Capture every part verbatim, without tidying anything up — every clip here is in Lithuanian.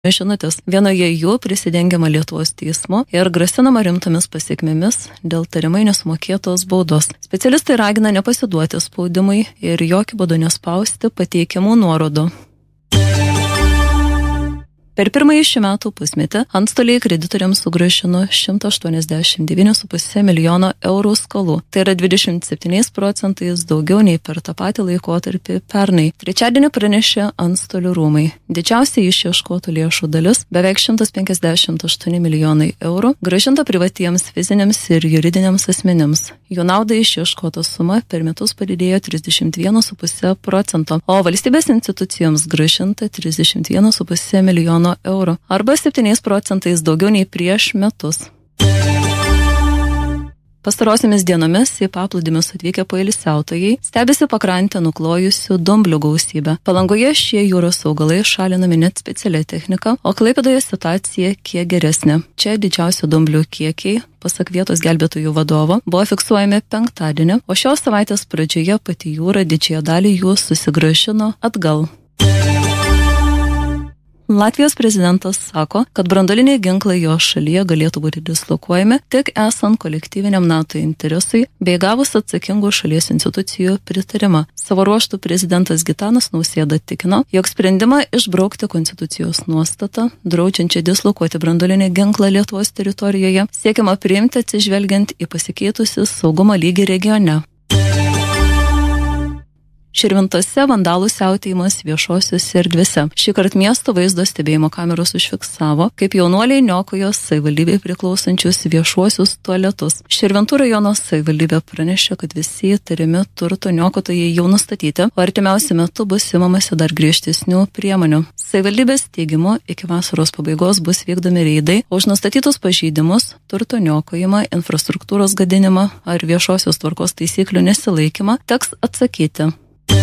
žinutės. Vienoje jų prisidengiama Lietuvos teismu ir grasinama rimtomis pasiekmėmis dėl tariamai nesumokėtos baudos. Specialistai ragina nepasiduoti spaudimui ir jokių būdų nespausti pateikiamų nuorodų. Per pirmąjį šių metų pusmetį antstoliai kreditoriams sugrąžino šimtą aštuoniasdešimt devynis su puse milijono eurų skolų. Tai yra dvidešimt septyniais procentais daugiau nei per tą patį laikotarpį pernai. Trečiadienį pranešė antstolių rūmai. Didžiausia išieškotų lėšų dalis, beveik šimtas penkiasdešimt aštuoni milijonai eurų, grąžinta privatiems fiziniams ir juridiniams asmenims. Jų naudai išieškota suma per metus padidėjo trisdešimt vienas su puse procento, o valstybės institucijoms grąžinta trisdešimt vienas su puse milijono eurų, arba septyniais procentais daugiau nei prieš metus. Pastarosiamis dienomis į paplūdimius atvykę poilsiautojai stebisi pakrantę nuklojusių dumblių gausybę. Palangoje šie jūros augalai šalinami net specialia technika, o Klaipėdoje situacija kiek geresnė. Čia didžiausi dumblių kiekiai, pasak vietos gelbėtojų vadovo, buvo fiksuojami penktadienį, o šios savaitės pradžioje pati jūra didžiąją dalį jų susigrąžino atgal. Latvijos prezidentas sako, kad branduoliniai ginklai jo šalyje galėtų būti dislokuojami tik esant kolektyviniam NATO interesui bei gavus atsakingų šalies institucijų pritarimą. Savo ruožtų prezidentas Gitanas Nausėda tikino, jog sprendimą išbraukti konstitucijos nuostatą, draudžiančią dislokuoti branduolinį ginklą Lietuvos teritorijoje, siekiama priimti atsižvelgiant į pasikeitusių saugumo lygį regione. Širvintose vandalų siautėjimas viešosiuose erdvėse. Šįkart miesto vaizdo stebėjimo kameros užfiksavo, kaip jaunuoliai niokojo savivaldybei priklausančius viešuosius tualetus. Širvintų rajono savivaldybė pranešė, kad visi įtariami turto niokotojai jau nustatyti, o artimiausiu metu bus imamasi dar griežtesnių priemonių. Savivaldybės teigimu, iki vasaros pabaigos bus vykdomi reidai už nustatytus pažeidimus, turto niokojimą, infrastruktūros gadinimą ar viešosios tvarkos taisyklių nesilaikymą teks atsakyti.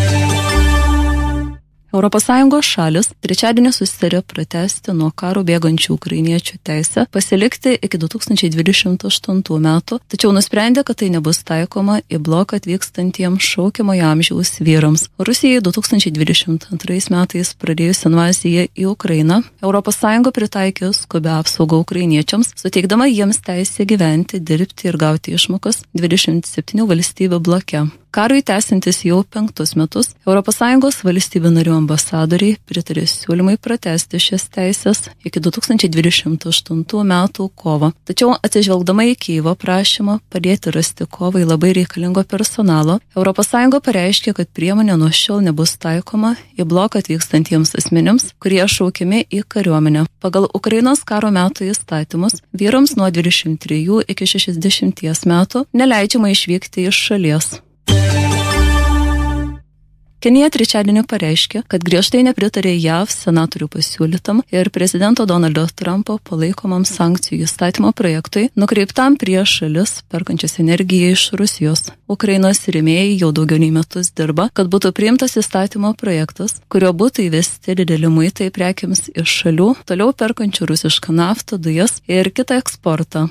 Europos Sąjungos šalis trečiadienį susitarė pratęsti nuo karo bėgančių ukrainiečių teisę pasilikti iki du tūkstančiai dvidešimt aštuntų metų, tačiau nusprendė, kad tai nebus taikoma į bloką atvykstantiems šaukiamojo amžiaus vyrams. Rusijai du tūkstančiai dvidešimt antrais metais pradėjus invaziją į Ukrainą, Europos Sąjunga pritaikė skubią apsaugą ukrainiečiams, suteikdama jiems teisę gyventi, dirbti ir gauti išmokas dvidešimt septynių valstybių bloke. Karui tęsiantis jau penktus metus, Europos Sąjungos valstybių narių ambasadoriai pritarė siūlymai pratęsti šias teisės iki du tūkstančiai dvidešimt aštuntų metų kovo. Tačiau atsižvelgdama į Kijevo prašymą padėti rasti kovai labai reikalingo personalo, Europos Sąjunga pareiškė, kad priemonė nuo šiol nebus taikoma į bloką atvykstantiems asmenims, kurie šaukiami į kariuomenę. Pagal Ukrainos karo metų įstatymus vyrams nuo dvidešimt trijų iki šešiasdešimties metų neleidžiama išvykti iš šalies. Kenija trečiadienį pareiškė, kad griežtai nepritarė J A V senatorių pasiūlytam ir prezidento Donaldo Trumpo palaikomam sankcijų įstatymo projektui, nukreiptam prieš šalis perkančias energiją iš Rusijos. Ukrainos rėmėjai jau daugiau nei metus dirba, kad būtų priimtas įstatymo projektas, kurio būtų įvesti dideli muitai prekiams iš šalių, toliau perkančių rusišką naftą, dujas ir kitą eksportą.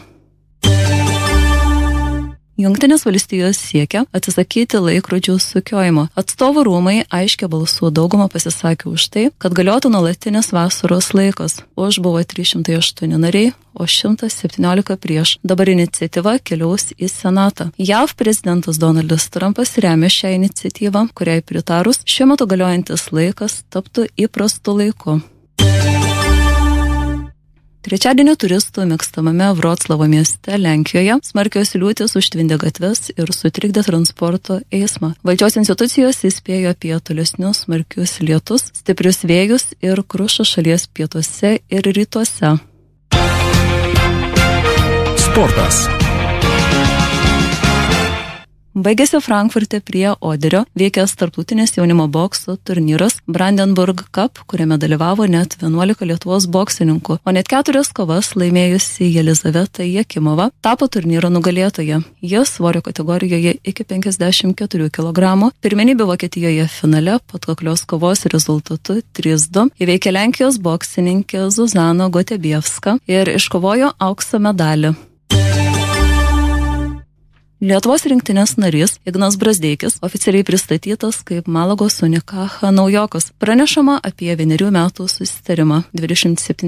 Jungtinės valstijos siekia atsisakyti laikrodžių sukiojimo. Atstovų rūmai aiškia balsų daugumą pasisakė už tai, kad galiotų nuolatinis vasaros laikas. Už buvo trys šimtai aštuoni nariai, o šimtas septyniolika prieš. Dabar iniciatyva keliaus į Senatą. J A V prezidentas Donaldas Trumpas remia šią iniciatyvą, kuriai pritarus šiuo metu galiojantis laikas taptų įprastu laiku. Trečiadienio turistų mėgstamame Vroclavo mieste Lenkijoje smarkios liūtys užtvindė gatves ir sutrikdė transporto eismą. Valdžios institucijos įspėjo apie tolesnius smarkius lietus, stiprius vėjus ir krušą šalies pietuose ir rytuose. Sportas. Baigėsi Frankfurte prie Oderio veikęs tarptautinės jaunimo bokso turnyras Brandenburg Cup, kuriame dalyvavo net vienuolika Lietuvos boksininkų, o net keturias kovas laimėjusi Jelizaveta Jakimova tapo turnyro nugalėtoja. Ji svorio kategorijoje iki penkiasdešimt keturių kilogramų pirmenybių Vokietijoje finale patkaklios kovos rezultatu trys du įveikė Lenkijos boksininkę Zuzaną Gotebievską ir iškovojo aukso medalį. Lietuvos rinktinės narys Ignas Brazdeikis oficialiai pristatytas kaip Malagos Unicaja naujokas. Pranešama apie vienerių metų susitarimą. dvidešimt septyni